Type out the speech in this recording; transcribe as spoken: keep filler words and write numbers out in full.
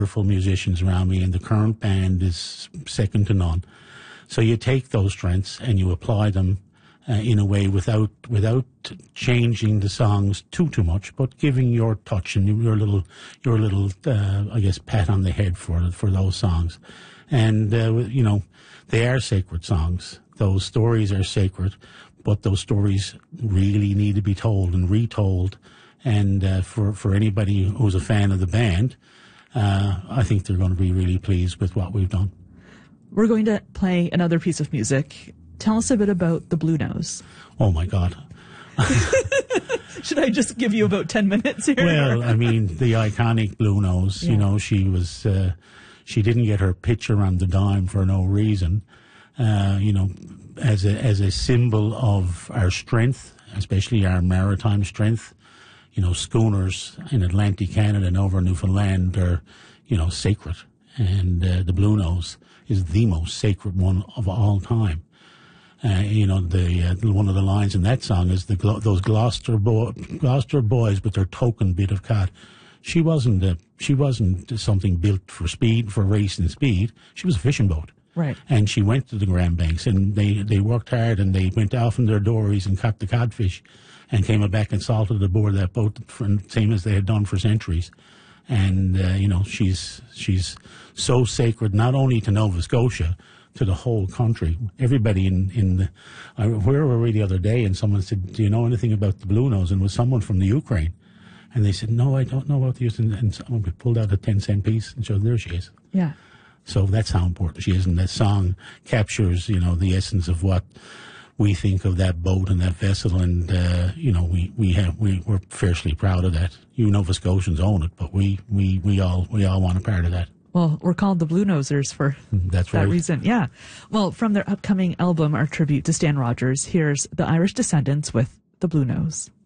wonderful musicians around me, and the current band is second to none. So you take those strengths and you apply them uh, in a way without without changing the songs too too much, but giving your touch and your little your little uh, I guess pat on the head for for those songs. And uh, you know, they are sacred songs. Those stories are sacred, but those stories really need to be told and retold. And uh, for for anybody who's a fan of the band, uh, I think they're going to be really pleased with what we've done. We're going to play another piece of music. Tell us a bit about the Blue Nose. Oh my God! Should I just give you about ten minutes here? Well, I mean, the iconic Blue Nose. Yeah. You know, she was. Uh, she didn't get her picture on the dime for no reason. Uh, you know, as a as a symbol of our strength, especially our maritime strength. You know, schooners in Atlantic Canada and over Newfoundland are, you know, sacred. And uh, the Blue Nose is the most sacred one of all time. Uh, you know, the uh, one of the lines in that song is the those Gloucester, bo- Gloucester boys with their token bit of cod. She wasn't uh, she wasn't something built for speed, for racing speed. She was a fishing boat. Right. And she went to the Grand Banks, and they, they worked hard, and they went off in their dories and caught the codfish and came back and salted aboard that boat, for, same as they had done for centuries. And, uh, you know, she's she's so sacred, not only to Nova Scotia, to the whole country. Everybody in, in the... I, where were we the other day, and someone said, do you know anything about the Blue Nose? And it was someone from the Ukraine. And they said, no, I don't know about the Ukraine. And someone pulled out a ten-cent piece and showed, there she is. Yeah. So that's how important she is, and that song captures, you know, the essence of what we think of that boat and that vessel, and uh, you know, we we have we we're fiercely proud of that. You Nova Scotians own it, but we we we all we all want a part of that. Well, we're called the Blue Nosers for that's that right. reason. Yeah. Well, from their upcoming album, our tribute to Stan Rogers, here's the Irish Descendants with the Blue Nose.